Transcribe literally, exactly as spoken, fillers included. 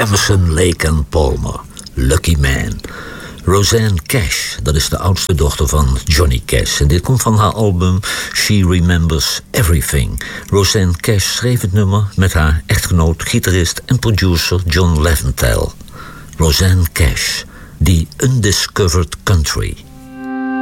Emerson, Lake en Palmer. Lucky Man. Rosanne Cash, dat is de oudste dochter van Johnny Cash. En dit komt van haar album She Remembers Everything. Rosanne Cash schreef het nummer met haar echtgenoot, gitarist en producer John Leventhal. Rosanne Cash, The Undiscovered Country.